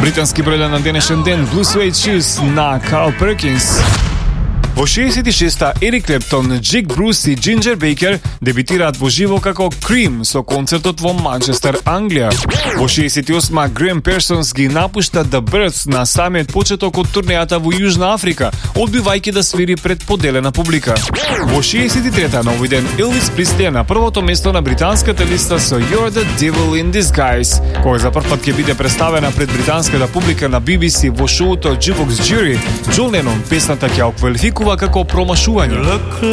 Британски бројле на денешен ден Blue Suede Shoes на Carl Perkins. Во 66-та Ерик Клептон, Джек Брус и Джинджер Бейкер дебитираат во живо како Cream со концертот во Манчестер, Англија. Во 68-ма Грем Персонс ги напушта The Birds на самиот почеток од турнејата во Јужна Африка, одбивајќи да свири пред поделена публика. Во 63-та на овој ден Елвис Пресли на првото место на британската листа со You're the Devil in Disguise, која за прв пат ќе биде представена пред британската публика на BBC во шоуто Jukebox Jury. Џон Ленон песната ќе ја оквалификува како промашување.